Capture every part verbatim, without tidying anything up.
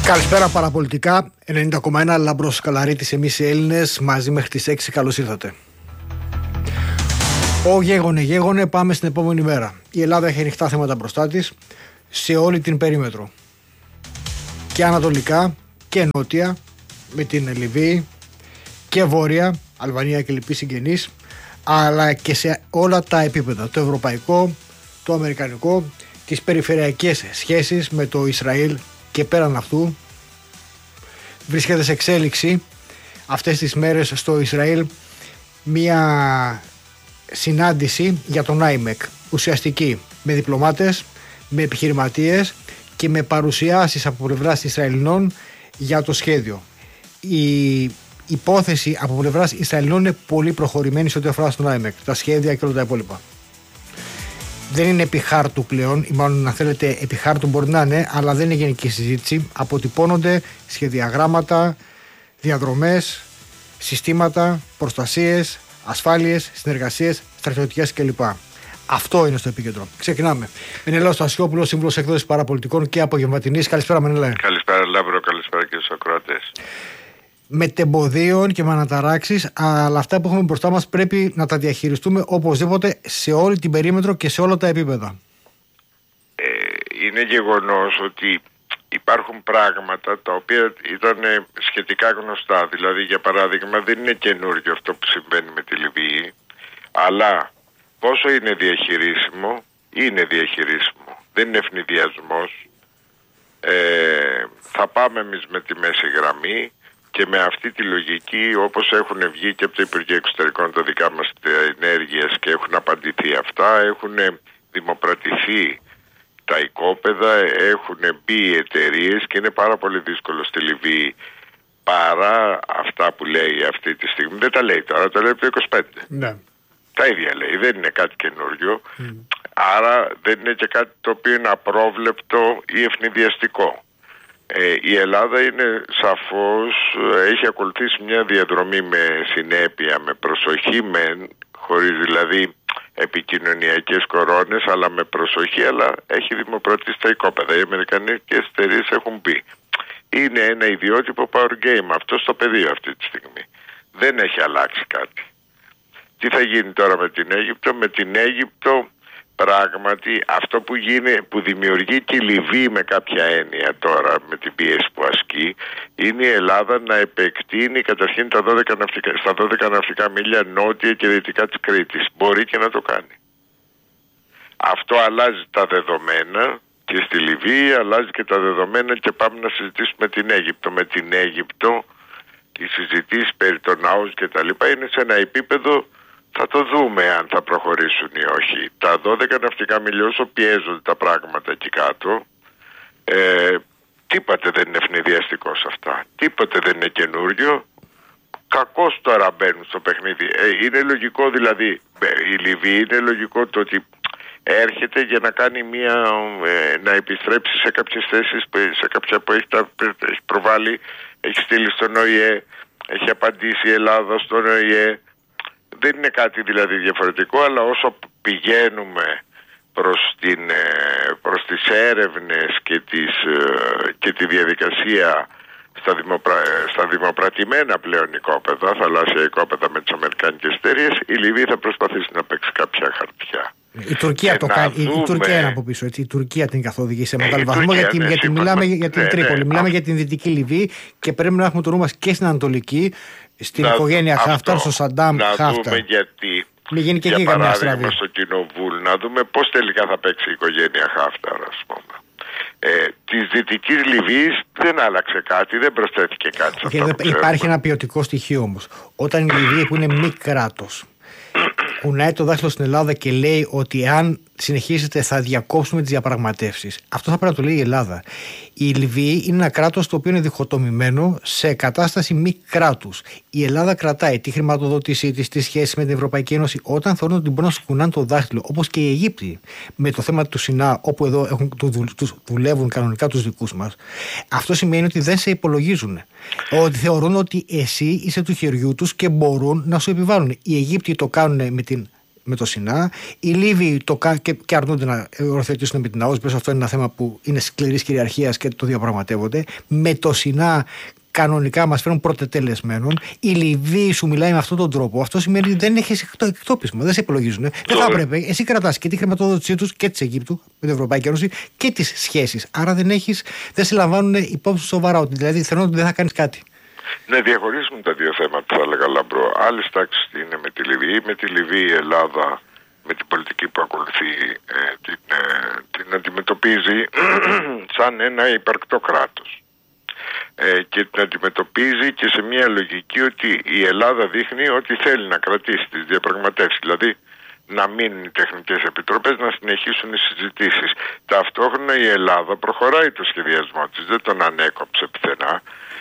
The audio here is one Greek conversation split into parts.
Καλησπέρα παραπολιτικά, ενενήντα κόμμα ένα Λάμπρος Καλαρίτης, εμείς οι Έλληνες, μαζί μέχρι τις έξι, καλώς ήρθατε. Ω γέγονε γέγονε, πάμε στην επόμενη μέρα. Η Ελλάδα έχει ανοιχτά θέματα μπροστά της σε όλη την περίμετρο. Και ανατολικά και νότια, με την Λιβύη και βόρεια, Αλβανία και λοιποί συγγενείς, αλλά και σε όλα τα επίπεδα, το ευρωπαϊκό, το αμερικανικό, τις περιφερειακές σχέσεις με το Ισραήλ και πέραν αυτού. Βρίσκεται σε εξέλιξη αυτές τις μέρες στο Ισραήλ μια συνάντηση για τον άιμεκ, ουσιαστική, με διπλωμάτες, με επιχειρηματίες και με παρουσιάσεις από πλευράς Ισραηλινών για το σχέδιο. Η υπόθεση από πλευράς Ισραηλινών είναι πολύ προχωρημένη σε ό,τι αφορά στον άιμεκ, τα σχέδια και όλα τα υπόλοιπα. Δεν είναι επί χάρτου πλέον, ή μάλλον αν θέλετε επί χάρτου μπορεί να είναι, αλλά δεν είναι γενική συζήτηση. Αποτυπώνονται σχεδιαγράμματα, διαδρομές, συστήματα, προστασίες, ασφάλειες, συνεργασίες, στρατιωτικές κλπ. Αυτό είναι στο επίκεντρο. Ξεκινάμε. Μενέλαος Στασιόπουλος, σύμβουλος εκδόσης παραπολιτικών και απογευματινής. Καλησπέρα, Μενέλα. Καλησπέρα, Λάμπρο, καλησπέρα και στους ακροατές. Μετεμποδίων και με αναταράξεις, αλλά αυτά που έχουμε μπροστά μας πρέπει να τα διαχειριστούμε οπωσδήποτε σε όλη την περίμετρο και σε όλα τα επίπεδα. Ε, είναι γεγονός ότι υπάρχουν πράγματα τα οποία ήταν σχετικά γνωστά. Δηλαδή, για παράδειγμα, δεν είναι καινούργιο αυτό που συμβαίνει με τη Λιβύη, αλλά πόσο είναι διαχειρίσιμο, είναι διαχειρίσιμο. Δεν είναι ευνηδιασμός. Ε, θα πάμε εμείς με τη μέση γραμμή. Και με αυτή τη λογική, όπως έχουν βγει και από το Υπουργείο Εξωτερικών τα δικά μας ενέργειες και έχουν απαντηθεί αυτά, έχουν δημοπρατηθεί τα οικόπεδα, έχουν μπει οι εταιρείες και είναι πάρα πολύ δύσκολο στη Λιβύη, παρά αυτά που λέει αυτή τη στιγμή. Δεν τα λέει τώρα, τα λέει από το είκοσι πέντε. Ναι. Τα ίδια λέει, δεν είναι κάτι καινούριο. Mm. Άρα δεν είναι και κάτι το οποίο είναι απρόβλεπτο ή ευνηδιαστικό. Ε, η Ελλάδα είναι σαφώς, έχει ακολουθήσει μια διαδρομή με συνέπεια, με προσοχή μεν, χωρίς δηλαδή επικοινωνιακές κορώνες, αλλά με προσοχή, αλλά έχει δημοπρατήσει τα οικόπεδα. Οι αμερικανικές εταιρείες έχουν μπει. Είναι ένα ιδιότυπο power game αυτό στο πεδίο αυτή τη στιγμή. Δεν έχει αλλάξει κάτι. Τι θα γίνει τώρα με την Αίγυπτο? Με την Αίγυπτο πράγματι αυτό που, γίνει, που δημιουργεί και η Λιβύη με κάποια έννοια τώρα με την πίεση που ασκεί, είναι η Ελλάδα να επεκτείνει καταρχήν τα δώδεκα ναυτικά, στα δώδεκα ναυτικά μίλια νότια και δυτικά της Κρήτης. Μπορεί και να το κάνει. Αυτό αλλάζει τα δεδομένα και στη Λιβύη, αλλάζει και τα δεδομένα και πάμε να συζητήσουμε την Αίγυπτο. Με την Αίγυπτο οι συζητήσεις περί των ναούς και τα λοιπά είναι σε ένα επίπεδο. Θα το δούμε αν θα προχωρήσουν ή όχι. Τα δώδεκα ναυτικά μίλια, όσο πιέζονται τα πράγματα εκεί κάτω, ε, τίποτε δεν είναι ευνηδιαστικό σε αυτά. Τίποτε δεν είναι καινούριο. Κακώς τώρα μπαίνουν στο παιχνίδι. Ε, είναι λογικό δηλαδή, η Λιβύη είναι λογικό το ότι έρχεται για να κάνει μια, ε, να επιστρέψει σε κάποιες θέσεις, σε κάποια που έχει, τα, έχει προβάλει, έχει στείλει στον Ο Η Ε, έχει απαντήσει η Ελλάδα στον Ο Η Ε. Δεν είναι κάτι δηλαδή διαφορετικό, αλλά όσο πηγαίνουμε προς, την, προς τις έρευνες και, τις, και τη διαδικασία στα, δημοπρα, στα δημοπρατημένα πλέον οικόπεδα, θαλάσσια οικόπεδα με τις αμερικανικές εταιρείες, η Λιβύη θα προσπαθήσει να παίξει κάποια χαρτιά. Η Τουρκία και το κάνει. Δούμε... Η Τουρκία είναι από πίσω. Έτσι. Η Τουρκία την καθοδηγεί σε μεγάλο βαθμό. Γιατί, ναι, γιατί μιλάμε για την ναι, Τρίπολη, ναι, μιλάμε α... για την Δυτική Λιβύη και πρέπει να έχουμε το νου μας και στην Ανατολική, στην να οικογένεια Χάφταρ, στο Σαντάμ Χάφταρ. Να δούμε γιατί. Μην γίνει και για εκεί καμιά στραβή. Παράδειγμα στο Κοινοβούλιο, να δούμε πώς τελικά θα παίξει η οικογένεια Χάφταρ, ας πούμε. Ε, της Δυτικής Λιβύης δεν άλλαξε κάτι, δεν προσθέθηκε κάτι σε αυτό. Υπάρχει ένα ποιοτικό στοιχείο όμως. Όταν η Λιβύη που είναι μη κράτος κουνάει το δάχτυλο στην Ελλάδα και λέει ότι αν συνεχίσετε θα διακόψουμε τις διαπραγματεύσεις, αυτό θα πρέπει να το λέει η Ελλάδα. Η Λιβύη είναι ένα κράτος το οποίο είναι διχοτομημένο σε κατάσταση μη κράτους. Η Ελλάδα κρατάει τη χρηματοδότησή της, τη σχέση με την Ευρωπαϊκή Ένωση, όταν θεωρούν ότι μπορούν να σκουνάνε το δάχτυλο, όπως και οι Αιγύπτιοι με το θέμα του Σινά, όπου εδώ έχουν, τους δουλεύουν κανονικά τους δικούς μας. Αυτό σημαίνει ότι δεν σε υπολογίζουν. Ότι θεωρούν ότι εσύ είσαι του χεριού τους και μπορούν να σου επιβάλλουν. Οι Αιγύπτιοι το κάνουν με την με το ΣΥΝΑ. Οι Λίβοι το κάνουν και, και αρνούνται να οριοθετήσουν με την ΑΟΣ. Πες αυτό είναι ένα θέμα που είναι σκληρής κυριαρχίας και το διαπραγματεύονται. Με το ΣΥΝΑ κανονικά μας φέρνουν πρωτετελεσμένων. Η Λιβύη σου μιλάει με αυτόν τον τρόπο. Αυτό σημαίνει ότι δεν έχει εκτόπισμα, δεν σε υπολογίζουν. Δεν θα έπρεπε. Εσύ κρατάς και τη χρηματοδότησή τους και της Αιγύπτου με την Ευρωπαϊκή Ένωση και τις σχέσεις. Άρα δεν, έχεις, δεν σε λαμβάνουν υπόψη σοβαρά. Ότι δηλαδή θεωρούν ότι δεν θα κάνεις κάτι. Ναι, διαχωρίζουμε τα δύο θέματα, θα έλεγα, Λαμπρό. Άλλη τάξη είναι με τη Λιβύη. Με τη Λιβύη η Ελλάδα, με την πολιτική που ακολουθεί, ε, την, ε, την αντιμετωπίζει σαν ένα υπαρκτό κράτος. Ε, και την αντιμετωπίζει και σε μια λογική ότι η Ελλάδα δείχνει ότι θέλει να κρατήσει τις διαπραγματεύσεις. Δηλαδή να μείνουν οι τεχνικές επιτροπές, να συνεχίσουν οι συζητήσεις. Ταυτόχρονα η Ελλάδα προχωράει το σχεδιασμό της, δεν τον ανέκοψε πουθενά.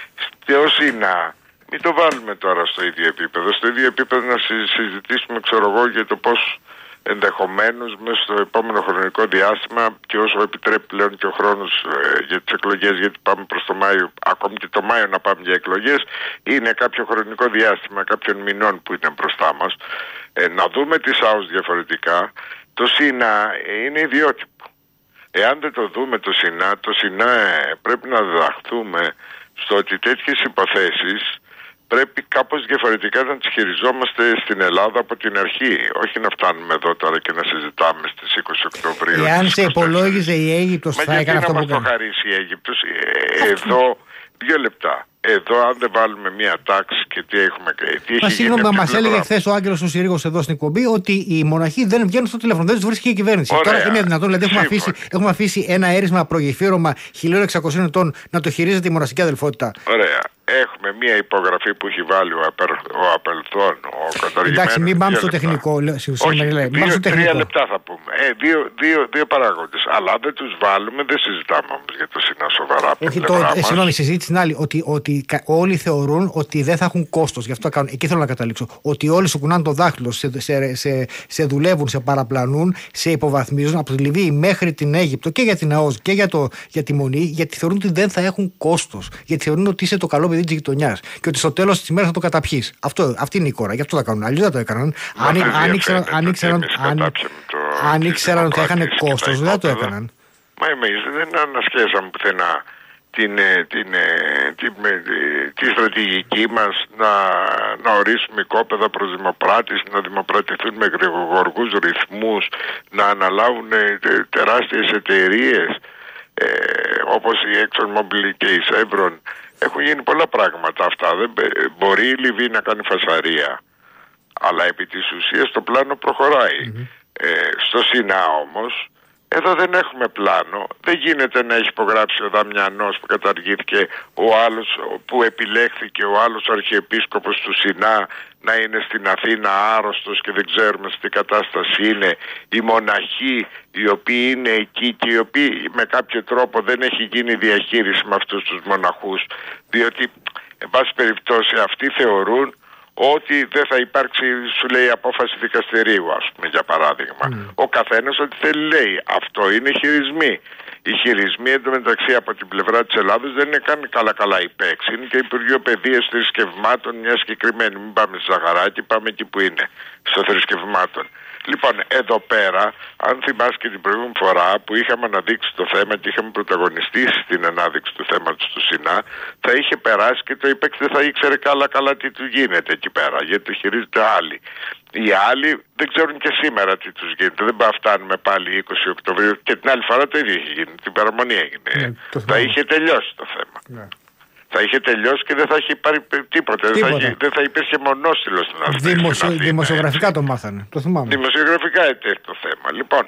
Στο ΣΥΝΑ, μην το βάλουμε τώρα στο ίδιο επίπεδο, στο ίδιο επίπεδο να συζητήσουμε, ξέρω εγώ, για το πώς ενδεχομένως μέσα στο επόμενο χρονικό διάστημα και όσο επιτρέπει πλέον και ο χρόνος ε, για τις εκλογές, γιατί πάμε προς το Μάιο, ακόμη και το Μάιο να πάμε για εκλογές, είναι κάποιο χρονικό διάστημα κάποιων μηνών που είναι μπροστά μας, ε, να δούμε τις ΑΟΣ διαφορετικά. Το ΣΥΝΑ είναι ιδιότυπο. Εάν δεν το δούμε το ΣΥΝΑ, το ΣΥΝΑ ε, πρέπει να διδαχθούμε στο ότι τέτοιες υποθέσεις πρέπει κάπως διαφορετικά να τις χειριζόμαστε στην Ελλάδα από την αρχή. Όχι να φτάνουμε εδώ τώρα και να συζητάμε στις είκοσι Οκτωβρίου. Εάν σε υπολόγιζε η Αίγυπτος θα έκανε αυτό που έκανε. Μα γιατί να μας το χαρίσει η Αίγυπτος. Ε, εδώ, δύο λεπτά. Εδώ, αν δεν βάλουμε μία τάξη και τι έχουμε. Τι Μα συγγνώμη, μα έλεγε χθες ο Άγγελος ο Συρίγος εδώ στην εκπομπή ότι οι μοναχοί δεν βγαίνουν στο τηλέφωνο, δεν τους βρίσκει η κυβέρνηση. Ωραία. Τώρα είναι δυνατόν, δηλαδή έχουμε αφήσει, έχουμε αφήσει ένα αέρισμα προγεφύρωμα χίλια εξακόσιων ετών να το χειρίζεται η μοναστική αδελφότητα. Ωραία. Έχουμε μία υπογραφή που έχει βάλει ο, απερ, ο Απελθόν, ο καταργημένος. Εντάξει, μην πάμε στο τεχνικό. Όχι, δύο, τρία λεπτά θα πούμε. Ε, δύο, δύο, δύο παράγοντες. Αλλά δεν τους βάλουμε, δεν συζητάμε όμως για το ΣΥΝΑ σοβαρά. Όχι, το, ε, συγγνώμη, η συζήτηση είναι άλλη. Ότι, ότι όλοι θεωρούν ότι δεν θα έχουν κόστος. Γι' αυτό κάνουν. Εκεί θέλω να καταλήξω. Ότι όλοι σου κουνάνε το δάχτυλο, σε, σε, σε, σε δουλεύουν, σε παραπλανούν, σε υποβαθμίζουν από τη Λιβύη μέχρι την Αίγυπτο και για την ΑΟΣ και για, το, για τη Μονή, γιατί θεωρούν ότι δεν θα έχουν κόστος. Γιατί θεωρούν ότι είσαι το καλό παιδί της γειτονιάς και ότι στο τέλος της ημέρας θα το καταπιείς. Αυτό, αυτή είναι η κόρα. Γι' αυτό θα κάνουν. Αλλιώς δεν το έκαναν. Αν, αν ήξεραν, αν ήξεραν, αν, αν ήξεραν ότι θα είχαν κόστος, δεν το έκαναν. Μα εμείς δεν ανασχέσαμε πουθενά την, την, την, τη στρατηγική μας να, να ορίσουμε οικόπεδα προς δημοπράτης, να δημοπρατηθούν με γρηγοργούς ρυθμούς, να αναλάβουν τεράστιες εταιρείες ε, όπως η ExxonMobil και η Chevron. Έχουν γίνει πολλά πράγματα αυτά. Δεν, μπορεί η Λιβύη να κάνει φασαρία, αλλά επί της ουσίας το πλάνο προχωράει. Mm-hmm. Ε, στο ΣΥΝΑ όμως, εδώ δεν έχουμε πλάνο. Δεν γίνεται να έχει υπογράψει ο Δαμιανός που καταργήθηκε, ο άλλος που επιλέχθηκε, ο άλλος αρχιεπίσκοπος του ΣΥΝΑ να είναι στην Αθήνα άρρωστος και δεν ξέρουμε σε τι κατάσταση είναι. Οι μοναχοί οι οποίοι είναι εκεί και οι οποίοι με κάποιο τρόπο δεν έχει γίνει διαχείριση με αυτούς τους μοναχούς, διότι εν πάση περιπτώσει αυτοί θεωρούν ότι δεν θα υπάρξει, σου λέει, απόφαση δικαστηρίου, ας πούμε, για παράδειγμα. Mm. Ο καθένας ό,τι θέλει λέει. Αυτό είναι χειρισμοί. Οι χειρισμοί εντωμεταξύ από την πλευρά της Ελλάδος δεν είναι καν καλά-καλά υπέξι. Είναι και Υπουργείο Παιδείας Θρησκευμάτων μια συγκεκριμένη. Μην πάμε στη Ζαχαράκη, πάμε εκεί που είναι, στο Θρησκευμάτων. Λοιπόν, εδώ πέρα, αν θυμάσαι και την προηγούμενη φορά που είχαμε αναδείξει το θέμα και είχαμε πρωταγωνιστήσει στην ανάδειξη του θέματος του ΣΥΝΑ, θα είχε περάσει και το ΙΠΕΞ δεν θα ήξερε καλά-καλά τι του γίνεται εκεί πέρα, γιατί το χειρίζεται άλλοι. Οι άλλοι δεν ξέρουν και σήμερα τι τους γίνεται. Δεν πάμε φτάνουμε πάλι είκοσι Οκτωβρίου και την άλλη φορά το ίδιο είχε γίνει. Την παραμονή έγινε. Ναι, θα είχε τελειώσει το θέμα. Ναι. Θα είχε τελειώσει και δεν θα είχε πάρει τίποτα. τίποτα. Δεν, θα είχε, δεν θα υπήρχε μονόστιλο στην Αθήνα. Δημοσιο, δημοσιογραφικά το μάθανε. Το θυμάμαι. Δημοσιογραφικά était το θέμα. Λοιπόν,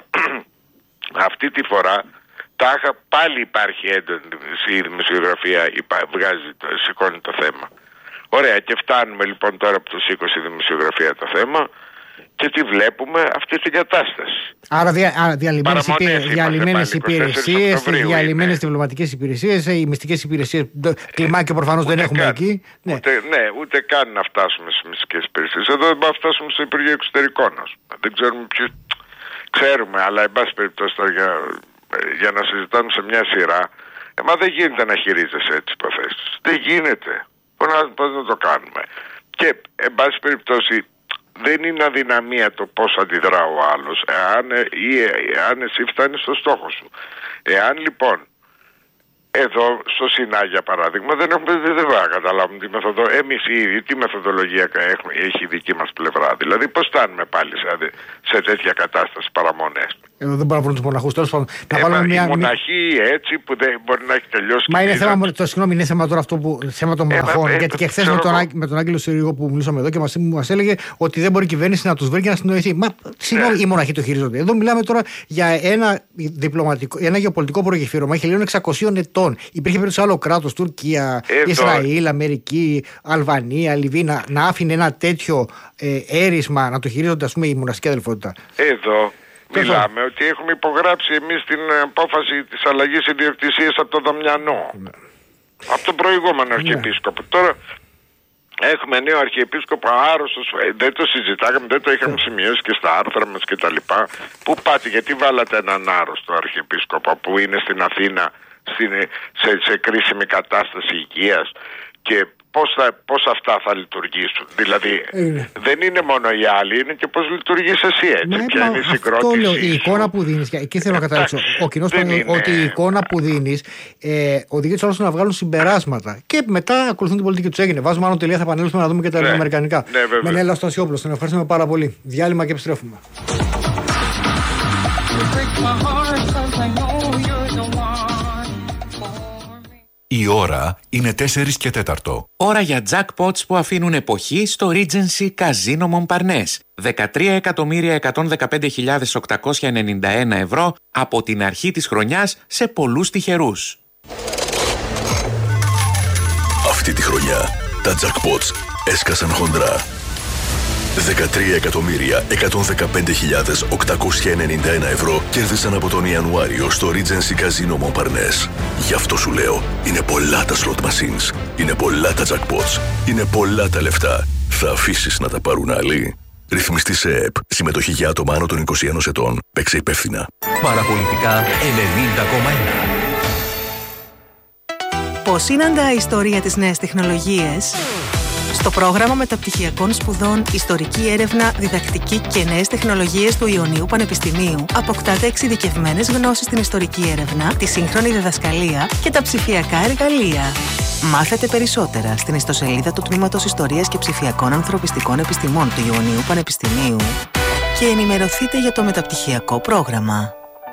αυτή τη φορά τάχα πάλι υπάρχει έντονη η δημοσιογραφία, βγάζει, σηκώνει το θέμα. Ωραία, και φτάνουμε λοιπόν τώρα από το είκοσι δημοσιογραφία το θέμα και τι βλέπουμε, αυτή την κατάσταση. Άρα, δια, άρα διαλυμένες υπηρεσίες, διαλυμένες διπλωματικές υπηρεσίες, οι μυστικές υπηρεσίες, κλιμάκιο προφανώς δεν έχουμε καν, εκεί. Ναι. Ούτε, ναι, ούτε καν να φτάσουμε στις μυστικές υπηρεσίες. Εδώ δεν πάμε να φτάσουμε στο Υπουργείο Εξωτερικών. Δεν ξέρουμε ποιος, ξέρουμε, αλλά εν πάση περιπτώσει για, για να συζητάμε σε μια σειρά, ε, μα δεν γίνεται να χειρίζεσαι έτσι υποθέσεις. Δεν γίνεται. Πώς να, πώς να το κάνουμε. Και εν πάση περιπτώσει δεν είναι αδυναμία το πώς αντιδρά ο άλλος, εάν, ή εάν εσύ φτάνεις στο στόχο σου. Εάν λοιπόν εδώ στο Σινά για παράδειγμα δεν έχουμε, δεν θα καταλάβουμε τη μεθοδο, εμείς ήδη τι μεθοδολογία έχουμε, έχει η δική μας πλευρά. Δηλαδή πώς φτάνουμε πάλι σε, σε τέτοια κατάσταση παραμονές. Εδώ δεν μπορούν να βρουν τους μοναχούς. Τέλος πάντων, να ε, βάλουμε μα, μια. Η μοναχή έτσι που δεν μπορεί να έχει τελειώσει. Μα είναι θέμα, το, συγγνώμη, είναι θέμα τώρα αυτό που. Θέμα των μοναχών. Ε, γιατί ε, και χθες με, με τον Άγγελο Συρίγο που μιλούσαμε εδώ και μας, μας έλεγε ότι δεν μπορεί η κυβέρνηση να τους βρει και να συνοηθεί. Μα συγγνώμη, ναι. Οι μοναχοί το χειρίζονται. Εδώ μιλάμε τώρα για ένα διπλωματικό, ένα γεωπολιτικό προγεφύρωμα. Έχει λίγο εξακοσίων ετών. Υπήρχε περίπτωση άλλο κράτος, Τουρκία, εδώ. Ισραήλ, Αμερική, Αλβανία, Λιβύη, να, να άφηνε ένα τέτοιο ε, έρισμα να το χειρίζονται, ας πούμε, η μοναστική αδελφότητα. Εδώ. Μιλάμε ότι έχουμε υπογράψει εμείς την απόφαση της αλλαγής ιδιοκτησίας από τον Δαμιανό. Ναι. Από τον προηγούμενο αρχιεπίσκοπο. Ναι. Τώρα έχουμε νέο αρχιεπίσκοπο άρρωστος, δεν το συζητάγαμε, δεν το είχαμε ναι. σημειώσει και στα άρθρα μας και τα λοιπά. Πού πάτε, γιατί βάλατε έναν άρρωστο αρχιεπίσκοπο που είναι στην Αθήνα στην, σε, σε κρίσιμη κατάσταση υγείας και πώς, θα, πώς αυτά θα λειτουργήσουν. Δηλαδή είναι. Δεν είναι μόνο οι άλλοι, είναι και πώς λειτουργείς εσύ έτσι. Μα, ποια είναι η συγκρότηση. Λέω, η εικόνα που δίνεις, και εκεί θέλω να καταλήξω. Ο κοινός είναι... ότι η εικόνα που δίνεις ε, οδηγεί τους άλλους να βγάλουν συμπεράσματα. Και μετά ακολουθούν την πολιτική τους. Έγινε. Βάζουμε άνω τελεία, θα επανέλθουμε να δούμε και τα ναι. αμερικανικά. Ναι, με Νέλα Στασιόπουλος, τον ευχαριστούμε πάρα πολύ. Διάλειμμα και επιστρέφουμε. Η ώρα είναι τέσσερις και τέταρτο. Ώρα για jackpots που αφήνουν εποχή στο Regency Casino Montparnasse. δεκατρία εκατομμύρια εκατόν δεκαπέντε χιλιάδες οκτακόσια ενενήντα ένα ευρώ από την αρχή της χρονιάς σε πολλούς τυχερούς. Αυτή τη χρονιά τα jackpots έσκασαν χοντρά. δεκατρία εκατομμύρια εκατόν δεκαπέντε χιλιάδες οκτακόσια ενενήντα ένα ευρώ κέρδισαν από τον Ιανουάριο στο Regency Casino Montparnasse. Γι' αυτό σου λέω, είναι πολλά τα slot machines, είναι πολλά τα jackpots, είναι πολλά τα λεφτά. Θα αφήσεις να τα πάρουν άλλοι? Ρυθμιστή σε ΕΕΠ. Συμμετοχή για άτομα άνω των είκοσι ένα ετών. Παίξε υπεύθυνα. Παραπολιτικά ενενήντα κόμμα ένα. Πώς συναντά η ιστορία τις νέες τεχνολογίες? Στο πρόγραμμα Μεταπτυχιακών Σπουδών Ιστορική Έρευνα, Διδακτική και Νέες Τεχνολογίες του Ιωνίου Πανεπιστημίου αποκτάτε εξειδικευμένες γνώσεις στην ιστορική έρευνα, τη σύγχρονη διδασκαλία και τα ψηφιακά εργαλεία. Μάθετε περισσότερα στην ιστοσελίδα του Τμήματος Ιστορίας και Ψηφιακών Ανθρωπιστικών Επιστημών του Ιωνίου Πανεπιστημίου και ενημερωθείτε για το μεταπτυχιακό πρόγραμμα.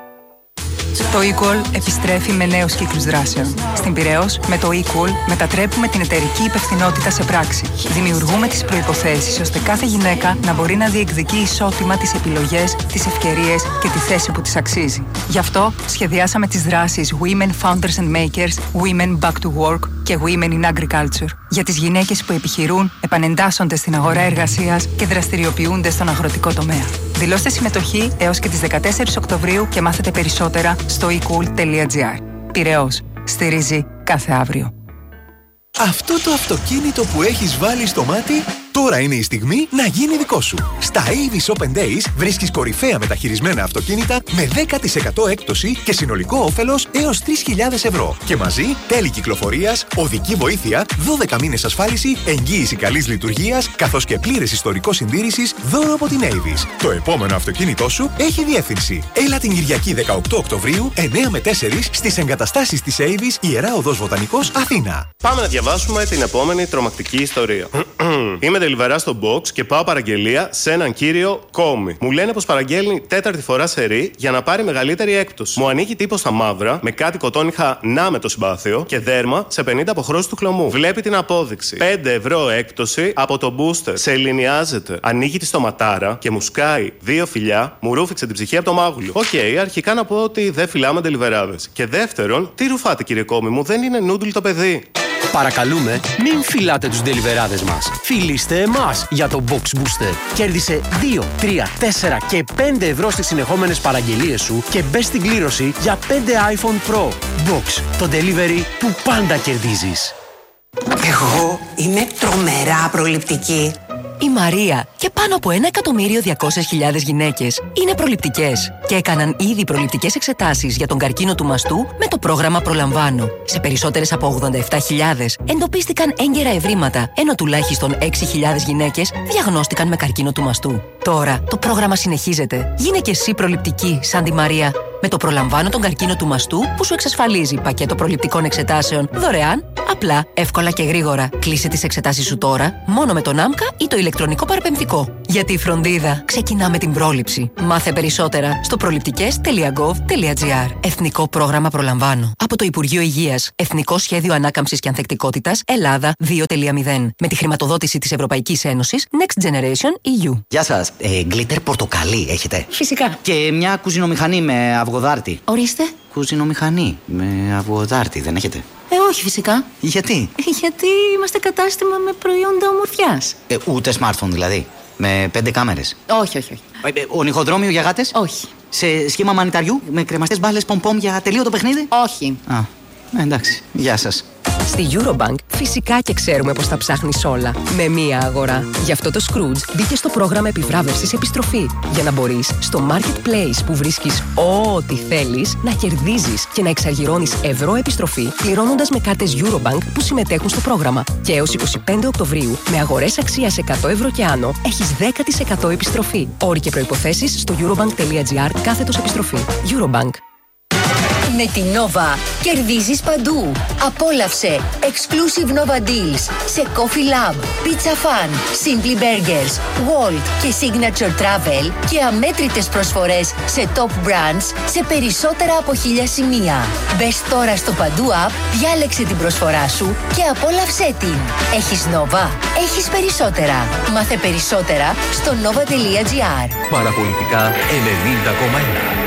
Το eQual επιστρέφει με νέους κύκλους δράσεων. Στην Πειραιώς, με το eQual μετατρέπουμε την εταιρική υπευθυνότητα σε πράξη. Δημιουργούμε τις προϋποθέσεις ώστε κάθε γυναίκα να μπορεί να διεκδικεί ισότιμα τις επιλογές, τις ευκαιρίες και τη θέση που της αξίζει. Γι' αυτό σχεδιάσαμε τις δράσεις Women Founders and Makers, Women Back to Work και Women in Agriculture για τις γυναίκες που επιχειρούν, επανεντάσσονται στην αγορά εργασίας και δραστηριοποιούνται στον αγροτικό τομέα. Δηλώστε συμμετοχή έως και τις δεκατέσσερις Οκτωβρίου και μάθετε περισσότερα στο e cool τελεία gr. Πειραιώς. Στηρίζει κάθε αύριο. Αυτό το αυτοκίνητο που έχεις βάλει στο μάτι, τώρα είναι η στιγμή να γίνει δικό σου. Στα Avis Open Days βρίσκεις κορυφαία μεταχειρισμένα αυτοκίνητα με δέκα τοις εκατό έκπτωση και συνολικό όφελος έως τρεις χιλιάδες ευρώ. Και μαζί τέλη κυκλοφορίας, οδική βοήθεια, δώδεκα μήνες ασφάλιση, εγγύηση καλής λειτουργίας, καθώς και πλήρες ιστορικό συντήρησης δώρο από την Avis. Το επόμενο αυτοκίνητό σου έχει διεύθυνση. Έλα την Κυριακή δεκαοκτώ Οκτωβρίου, εννιά με τέσσερις, στις εγκαταστάσεις της Avis, Ιερά Οδός Βοτανικός, Αθήνα. Πάμε να διαβάσουμε την επόμενη τρομακτική ιστορία. Είμαι delivery στο box και πάω παραγγελία σε έναν κύριο Κόμι. Μου λένε πως παραγγέλνει τέταρτη φορά σερί για να πάρει μεγαλύτερη έκπτωση. Μου ανοίγει τύπο στα μαύρα με κάτι κοτόνιχα να με το συμπάθειο και δέρμα σε πενήντα αποχρώσεις του χλωμού. Βλέπει την απόδειξη. πέντε ευρώ έκπτωση από το booster. Σε ελληνιάζεται. Ανοίγει τη στοματάρα και μου σκάει δύο φιλιά, μου ρούφηξε την ψυχή από το μάγουλο. Οκ, okay, αρχικά να πω ότι δεν φυλάμε ντελιβεράδες. Και δεύτερον, τι ρουφάτε κύριε Κόμι μου, δεν είναι νούντλ το παιδί. Παρακαλούμε, μην φυλάτε τους ντελιβεράδες μας. Φιλήστε εμάς για το Box Booster. Κέρδισε δύο, τρία, τέσσερα και πέντε ευρώ στις συνεχόμενες παραγγελίες σου και μπες στην κλήρωση για πέντε iPhone Pro. Box, το delivery που πάντα κερδίζεις. Εγώ είμαι τρομερά προληπτική. η Μαρία και πάνω από ένα εκατομμύριο διακόσιες χιλιάδες γυναίκες είναι προληπτικές και έκαναν ήδη προληπτικές εξετάσεις για τον καρκίνο του μαστού με το πρόγραμμα Προλαμβάνω. Σε περισσότερες από ογδόντα επτά χιλιάδες εντοπίστηκαν έγκαιρα ευρήματα, ενώ τουλάχιστον έξι χιλιάδες γυναίκες διαγνώστηκαν με καρκίνο του μαστού. Τώρα το πρόγραμμα συνεχίζεται. Γίνε και εσύ προληπτική σαν τη Μαρία με το Προλαμβάνω τον καρκίνο του μαστού που σου εξασφαλίζει πακέτο προληπτικών εξετάσεων δωρεάν, απλά, εύκολα και γρήγορα. Κλείσε τις εξετάσεις σου τώρα μόνο με τον άμκα ή το ηλεκτρονικό παραπεμφικό. Γιατί η φροντίδα ξεκινά με την πρόληψη. Μάθε περισσότερα στο προληπτικές τελεία γκοβ τελεία τζι άρ. Εθνικό πρόγραμμα Προλαμβάνω. Από το Υπουργείο Υγείας. Εθνικό Σχέδιο Ανάκαμψης και Ανθεκτικότητας Ελλάδα δύο κόμμα μηδέν. Με τη χρηματοδότηση της Ευρωπαϊκής Ένωσης Next Generation ι γιου. Γεια σας. Ε, γκλίτερ πορτοκαλί έχετε? Φυσικά. Και μια κουζινομηχανή με αυγοδάρτη. Ορίστε. Κουζινομηχανή με αυγοδάρτη δεν έχετε? Ε, όχι φυσικά. Γιατί? Γιατί είμαστε κατάστημα με προϊόντα ομορφιάς. Ε, ούτε smartphone δηλαδή? Με πέντε κάμερες? Όχι, όχι, όχι. Ε, ε, ονυχοδρόμιο για γάτες? Όχι. Σε σχήμα μανιταριού με κρεμαστές μπάλες πομ-πομ για τελείωτο παιχνίδι? Όχι. Α, ε, εντάξει. Γεια σας. Στη Eurobank φυσικά και ξέρουμε πως τα ψάχνεις όλα με μία αγορά. Γι' αυτό το Scrooge μπήκε στο πρόγραμμα επιβράβευσης επιστροφή για να μπορείς στο Marketplace που βρίσκεις ό,τι θέλεις να κερδίζεις και να εξαργυρώνεις ευρώ επιστροφή πληρώνοντας με κάρτες Eurobank που συμμετέχουν στο πρόγραμμα. Και έως εικοστή πέμπτη Οκτωβρίου με αγορές αξίας εκατό ευρώ και άνω έχεις δέκα τοις εκατό επιστροφή. Όροι και προϋποθέσεις στο eurobank τελεία τζι άρ κάθετος επιστροφή. Eurobank. Με την Nova κερδίζεις παντού. Απόλαυσε exclusive Nova deals σε Coffee Lab, Pizza Fun, Simply Burgers, Walt και Signature Travel και αμέτρητες προσφορές σε top brands σε περισσότερα από χίλια σημεία. Μπες τώρα στο Παντού App, διάλεξε την προσφορά σου και απόλαυσέ την. Έχεις Nova, έχεις περισσότερα. Μάθε περισσότερα στο nova τελεία τζι άρ. Παραπολιτικά ενενήντα κόμμα ένα.